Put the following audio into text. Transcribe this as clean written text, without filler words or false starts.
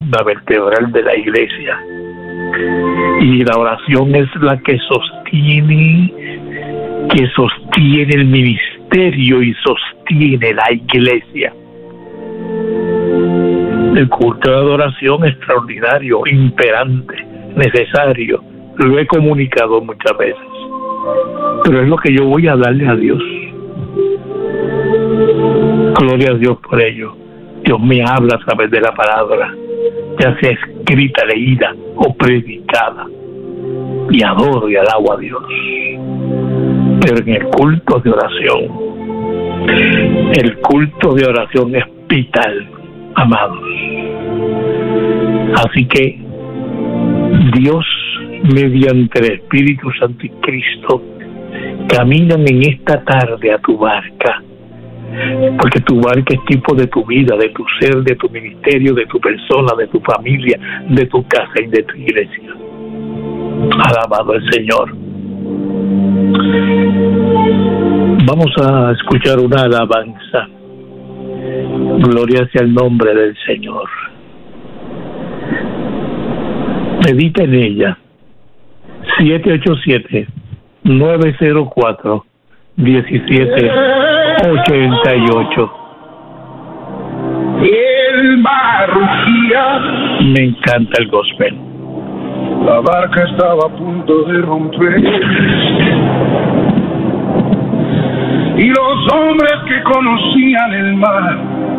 columna vertebral de la iglesia. Y la oración es la que sostiene el ministerio y sostiene la iglesia. El culto de adoración extraordinario, imperante, necesario. Lo he comunicado muchas veces. Pero es lo que yo voy a darle a Dios. Gloria a Dios por ello. Dios me habla a través de la palabra, ya sea escrita, leída o predicada. Y adoro y alabo a Dios. Pero en el culto de oración es vital, amados. Así que Dios, mediante el Espíritu Santo y Cristo, caminan en esta tarde a tu barca, porque tu barca es tipo de tu vida, de tu ser, de tu ministerio, de tu persona, de tu familia, de tu casa y de tu iglesia. Alabado el Señor. Vamos a escuchar una alabanza. Gloria sea el nombre del Señor. Medita en ella. 787-904-1788. El mar rugía. Me encanta el gospel. La barca estaba a punto de romper. Y los hombres que conocían el mar